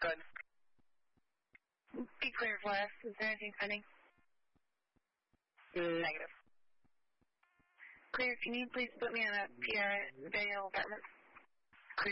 Good. Be clear for us. Is there anything pending? Negative. Clear. Can you please put me on a PR Daniel Apartments?